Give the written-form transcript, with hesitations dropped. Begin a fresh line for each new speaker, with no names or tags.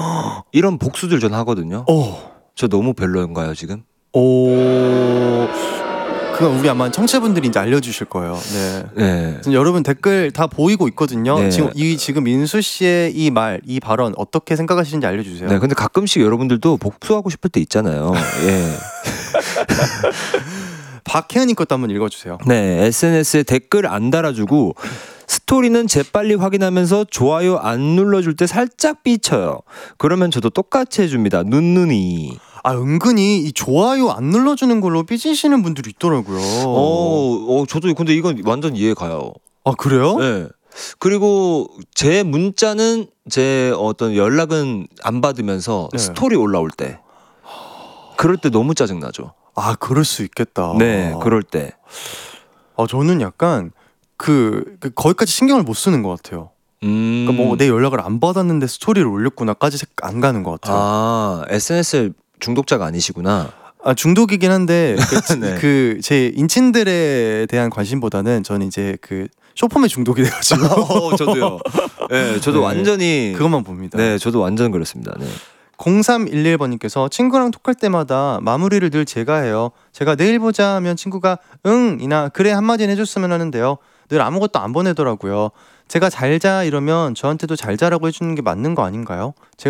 이런 복수들 전 하거든요. 저 너무 별로인가요 지금?
그건 우리 아마 청취자분들이 이제 알려주실 거예요. 네.
네.
지금 여러분 댓글 다 보이고 있거든요.
네.
지금 민수 씨의 이 발언 어떻게 생각하시는지 알려주세요.
네, 근데 가끔씩 여러분들도 복수하고 싶을 때 있잖아요. 예.
박혜은님 것도 한번 읽어주세요.
네, SNS에 댓글 안 달아주고 스토리는 재빨리 확인하면서 좋아요 안 눌러줄 때 살짝 삐쳐요. 그러면 저도 똑같이 해줍니다. 눈눈이.
은근히 이 좋아요 안 눌러주는 걸로 삐지시는 분들이 있더라고요.
저도 근데 이건 완전 이해 가요.
아, 그래요?
네. 그리고 제 문자는 제 어떤 연락은 안 받으면서
네.
스토리 올라올 때 그럴 때 너무 짜증 나죠.
그럴 수 있겠다.
네, 그럴 때.
저는 약간 거기까지 신경을 못 쓰는 것 같아요. 그러니까 뭐 내 연락을 안 받았는데 스토리를 올렸구나까지 안 가는 것 같아요.
SNS 중독자가 아니시구나.
중독이긴 한데
네.
제 인친들에 대한 관심보다는 저는 이제 쇼폼에 중독이 돼가지고.
저도요. 네, 저도
네,
완전히
그것만 봅니다.
네, 저도 완전 그렇습니다. 네.
0311번님께서 친구랑 톡할 때마다 마무리를 늘 제가 해요. 제가 내일 보자 하면 친구가 응이나 그래 한마디는 해줬으면 하는데요. 늘 아무것도 안 보내더라고요. 제가 잘 자 이러면 저한테도 잘 자라고 해주는 게 맞는 거 아닌가요?